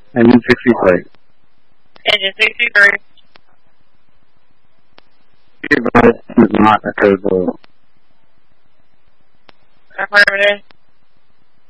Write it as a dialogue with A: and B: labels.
A: Engine 63.
B: Engine 63.
A: Device is not a code blue.
B: Affirmative.